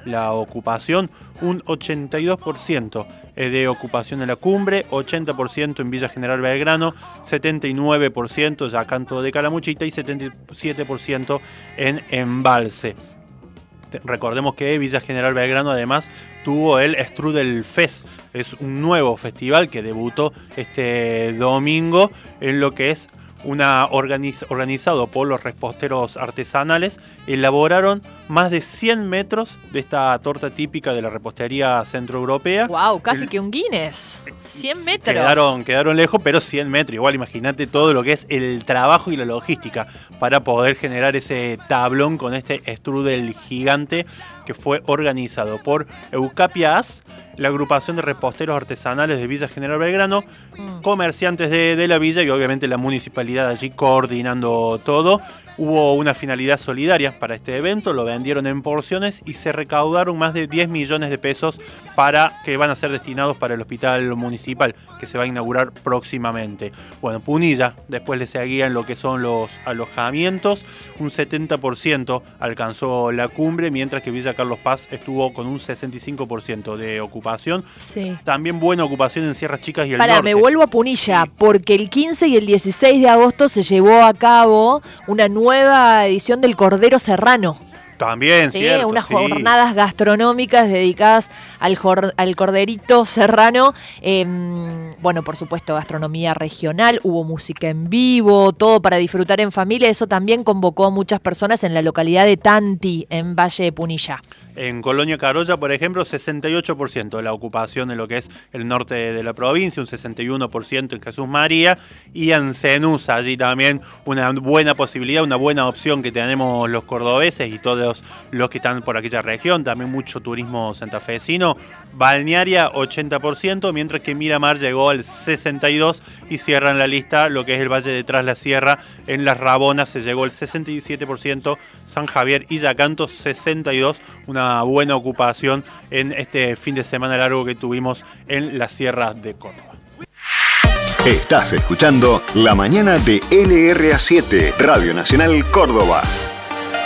la ocupación, un 82% de ocupación en la Cumbre, 80% en Villa General Belgrano, 79% Yacanto de Calamuchita y 77% en Embalse. Recordemos que Villa General Belgrano además tuvo el Strudel Fest, es un nuevo festival que debutó este domingo en lo que es organizado por los reposteros artesanales. Elaboraron más de 100 metros de esta torta típica de la repostería centroeuropea. ¡Wow! Casi que un Guinness. 100 metros. Quedaron lejos, pero 100 metros. Igual imagínate todo lo que es el trabajo y la logística para poder generar ese tablón con este strudel gigante que fue organizado por Eucapia As, la agrupación de reposteros artesanales de Villa General Belgrano, comerciantes de la villa y obviamente la municipalidad allí coordinando todo. Hubo una finalidad solidaria para este evento, lo vendieron en porciones y se recaudaron más de 10 millones de pesos que van a ser destinados para el hospital municipal, que se va a inaugurar próximamente. Bueno, Punilla después le seguía en lo que son los alojamientos, un 70% alcanzó la Cumbre, mientras que Villa Carlos Paz estuvo con un 65% de ocupación. Sí. También buena ocupación en Sierras Chicas y el norte. Me vuelvo a Punilla, porque el 15 y el 16 de agosto se llevó a cabo una nueva edición del Cordero Serrano. También, sí, cierto. Unas jornadas gastronómicas dedicadas al corderito serrano. Bueno, por supuesto, gastronomía regional, hubo música en vivo, todo para disfrutar en familia. Eso también convocó a muchas personas en la localidad de Tanti, en Valle de Punilla. En Colonia Carolla, por ejemplo, 68% de la ocupación en lo que es el norte de la provincia, un 61% en Jesús María, y en Cenusa, allí también una buena posibilidad, una buena opción que tenemos los cordobeses y todos los que están por aquella región, también mucho turismo santafesino. Balnearia, 80%, mientras que Miramar llegó al 62% y cierran la lista lo que es el Valle de Tras la Sierra. En Las Rabonas se llegó al 67%, San Javier y Yacanto 62%, una buena ocupación en este fin de semana largo que tuvimos en las sierras de Córdoba. Estás escuchando La Mañana de LRA7, Radio Nacional Córdoba.